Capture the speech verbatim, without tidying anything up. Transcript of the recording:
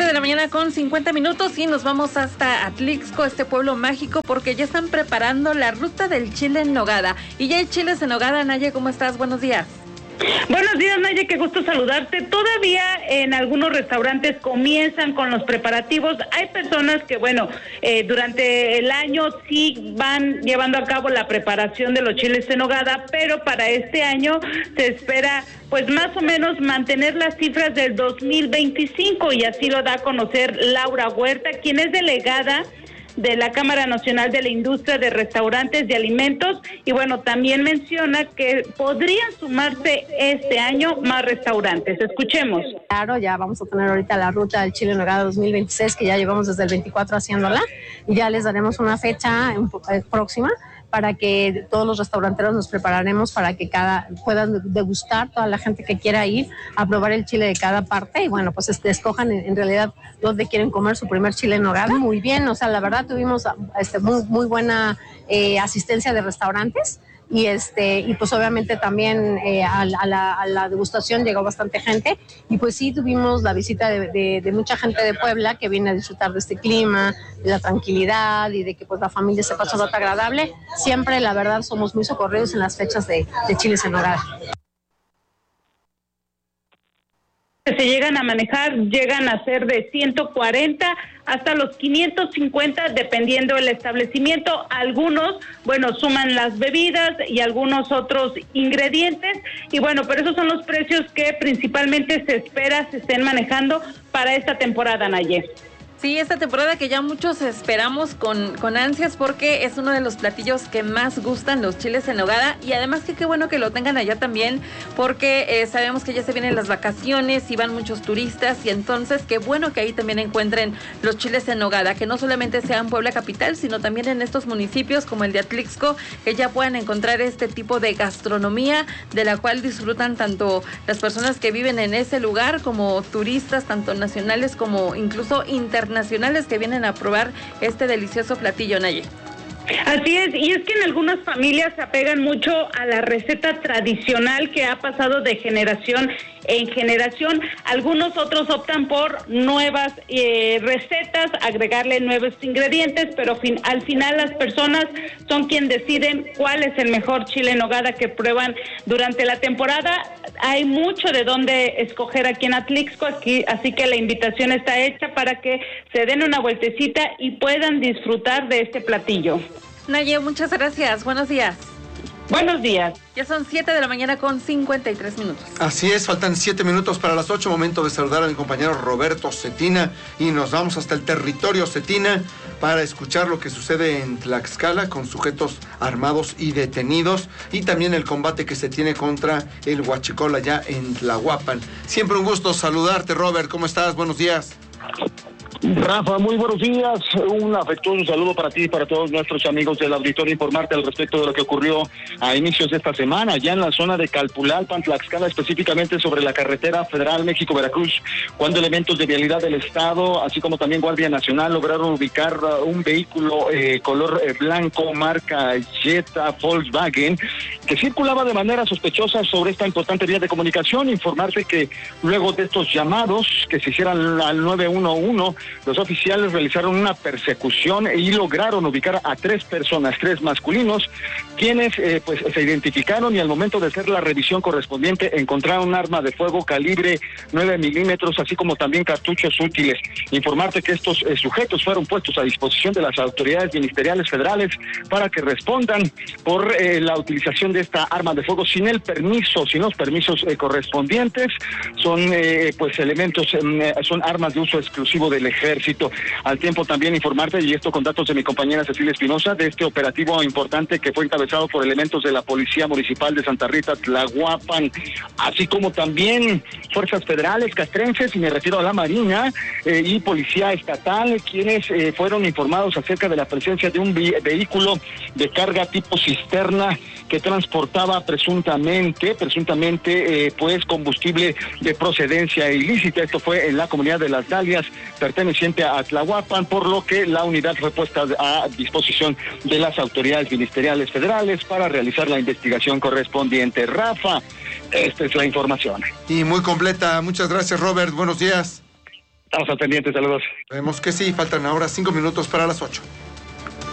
de la mañana con cincuenta minutos y nos vamos hasta Atlixco, este pueblo mágico, porque ya están preparando la ruta del chile en nogada. Y ya hay chiles en nogada. Naye, ¿cómo estás? Buenos días. Buenos días, Naye, qué gusto saludarte. Todavía en algunos restaurantes comienzan con los preparativos. Hay personas que, bueno, eh, durante el año sí van llevando a cabo la preparación de los chiles en nogada, pero para este año se espera, pues más o menos, mantener las cifras del dos mil veinticinco, y así lo da a conocer Laura Huerta, quien es delegada de la Cámara Nacional de la Industria de Restaurantes y Alimentos, y bueno, también menciona que podrían sumarse este año más restaurantes. Escuchemos. Claro, ya vamos a tener ahorita la ruta del chile en nogada dos mil veintiséis, que ya llevamos desde el veinticuatro haciéndola, y ya les daremos una fecha próxima para que todos los restauranteros nos prepararemos para que cada puedan degustar, toda la gente que quiera ir a probar el chile de cada parte, y bueno, pues este, escojan en, en realidad dónde quieren comer su primer chile en nogada. Muy bien, o sea, la verdad tuvimos este, muy, muy buena eh, asistencia de restaurantes, y este y pues obviamente también eh, a, a, la, a la degustación llegó bastante gente, y pues sí tuvimos la visita de, de, de mucha gente de Puebla que viene a disfrutar de este clima, de la tranquilidad y de que pues la familia se pasa un rato agradable. Siempre, la verdad, somos muy socorridos en las fechas de, de chiles en nogada. Se llegan a manejar, llegan a ser de ciento cuarenta hasta los quinientos cincuenta, dependiendo del establecimiento. Algunos, bueno, suman las bebidas y algunos otros ingredientes, y bueno, pero esos son los precios que principalmente se espera se estén manejando para esta temporada, Naye. Sí, esta temporada que ya muchos esperamos con, con ansias, porque es uno de los platillos que más gustan, los chiles en nogada, y además que qué bueno que lo tengan allá también, porque eh, sabemos que ya se vienen las vacaciones y van muchos turistas, y entonces qué bueno que ahí también encuentren los chiles en nogada, que no solamente sea en Puebla capital, sino también en estos municipios como el de Atlixco, que ya puedan encontrar este tipo de gastronomía de la cual disfrutan tanto las personas que viven en ese lugar como turistas, tanto nacionales como incluso internacionales, nacionales que vienen a probar este delicioso platillo, Naye. Así es, y es que en algunas familias se apegan mucho a la receta tradicional que ha pasado de generación en generación. Algunos otros optan por nuevas eh, recetas, agregarle nuevos ingredientes, pero fin, al final las personas son quienes deciden cuál es el mejor chile en nogada que prueban durante la temporada. Hay mucho de dónde escoger aquí en Atlixco, aquí, así que la invitación está hecha para que se den una vueltecita y puedan disfrutar de este platillo. Naye, muchas gracias. Buenos días. Buenos días. Ya son siete de la mañana con cincuenta y tres minutos. Así es, faltan siete minutos para las ocho. Momento de saludar a mi compañero Roberto Cetina, y nos vamos hasta el territorio Cetina para escuchar lo que sucede en Tlaxcala con sujetos armados y detenidos, y también el combate que se tiene contra el huachicol allá en Tlahuapan. Siempre un gusto saludarte, Robert. ¿Cómo estás? Buenos días. Rafa, muy buenos días, un afectuoso saludo para ti y para todos nuestros amigos del auditorio. Informarte al respecto de lo que ocurrió a inicios de esta semana, ya en la zona de Calpulalpan, Tlaxcala, específicamente sobre la carretera federal México-Veracruz, cuando elementos de vialidad del Estado, así como también Guardia Nacional, lograron ubicar un vehículo eh, color eh, blanco, marca Jetta Volkswagen, que circulaba de manera sospechosa sobre esta importante vía de comunicación. Informarte que luego de estos llamados que se hicieran al nueve uno uno, los oficiales realizaron una persecución y lograron ubicar a tres personas, tres masculinos, quienes eh, pues se identificaron, y al momento de hacer la revisión correspondiente encontraron un arma de fuego calibre nueve milímetros, así como también cartuchos útiles. Informarte que estos eh, sujetos fueron puestos a disposición de las autoridades ministeriales federales para que respondan por eh, la utilización de esta arma de fuego sin el permiso, sin los permisos eh, correspondientes. Son eh, pues elementos, eh, son armas de uso exclusivo del ejército. Al tiempo también informarte, y esto con datos de mi compañera Cecilia Espinosa, de este operativo importante que fue encabezado por elementos de la Policía Municipal de Santa Rita, Tlahuapan, así como también fuerzas federales, castrenses, y me refiero a la Marina eh, y Policía Estatal, quienes eh, fueron informados acerca de la presencia de un ve- vehículo de carga tipo cisterna que transportaba presuntamente, presuntamente, eh, pues combustible de procedencia ilícita. Esto fue en la comunidad de Las Dalias, perteneciente a Tlahuapan, por lo que la unidad fue puesta a disposición de las autoridades ministeriales federales para realizar la investigación correspondiente. Rafa, esta es la información. Y muy completa. Muchas gracias, Robert. Buenos días. Estamos al pendiente, saludos. Vemos que sí, faltan ahora cinco minutos para las ocho.